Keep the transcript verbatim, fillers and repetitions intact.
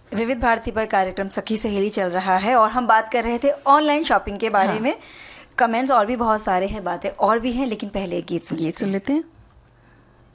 विविध भारती पर कार्यक्रम सखी सहेली चल रहा है और हम बात कर रहे थे ऑनलाइन शॉपिंग के बारे हाँ। में। कमेंट्स और भी बहुत सारे हैं, बातें और भी हैं, लेकिन पहले एक गीत सुन गीत सुन लेते हैं।